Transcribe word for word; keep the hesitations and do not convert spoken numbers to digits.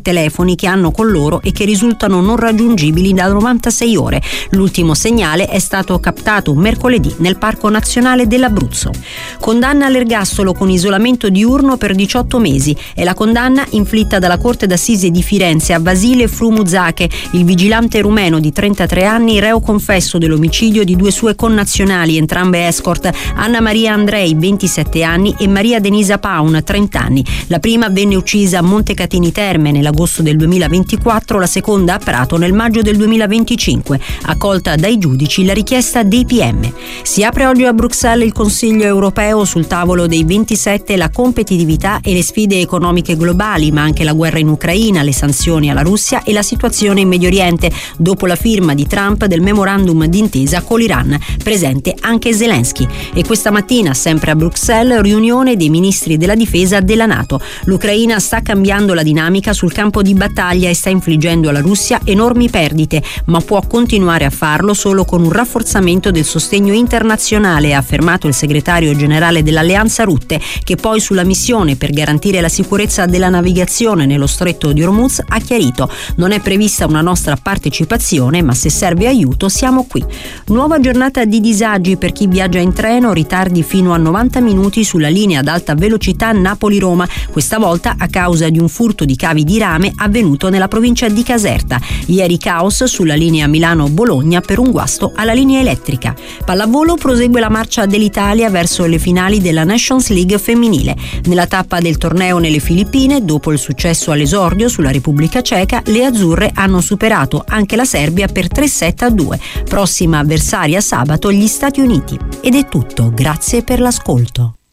telefoni che hanno con loro e che risultano non raggiungibili da novantasei ore. L'ultimo segnale è stato captato mercoledì nel Parco Nazionale dell'Abruzzo. Condanna all'ergastolo con isolamento diurno per diciotto mesi. È la condanna inflitta dalla Corte d'Assise di Firenze a Vasile Frumuzake, il vigilante rumeno di trentatré anni, reo confesso dell'omicidio di due sue connazionali, entrambe escort, Anna Maria Andrei, ventisette anni, e Maria Denisa Paun, trenta anni. La prima venne uccisa a Montecatini Terme nell'agosto del duemilaventiquattro, la seconda a Prato nel maggio del duemilaventicinque. Accolta dai giudici la richiesta dei P M. Si apre oggi a Bruxelles il Consiglio europeo, sul tavolo dei ventisette la competitività e le sfide economiche globali, ma anche la guerra in Ucraina, le sanzioni alla Russia e la situazione in Medio Oriente, dopo la firma di Trump del memorandum d'intesa con l'Iran. Presente anche Zelensky. E questa mattina, sempre a Bruxelles, riunione dei ministri della difesa della NATO. L'Ucraina sta cambiando la dinamica sul campo di battaglia e sta infliggendo alla Russia enormi perdite, ma può continuare a farlo solo con un rafforzamento del sostegno internazionale, ha affermato il segretario generale dell'Alleanza Rutte, che poi sulla missione per garantire la sicurezza della navigazione nello stretto di Hormuz ha chiarito: non è prevista una nostra partecipazione, ma se serve aiuto siamo qui. Nuova giornata di disagi per chi viaggia in treno, ritardi fino a novanta minuti sulla linea ad alta velocità Napoli-Roma, questa volta a causa di un furto di cavi di rame avvenuto nella provincia di Caserta. Ieri caos sulla linea Milano-Bologna per un guasto alla linea elettrica. Pallavolo, prosegue la marcia dell'Italia verso le finali della Nations League femminile. Nella tappa del torneo nelle Filippine, dopo il successo all'esordio sulla Repubblica Ceca, le azzurre hanno superato anche la Serbia per tre set a due. Prossima avversaria sabato gli Stati Uniti. Ed è tutto, grazie per l'ascolto.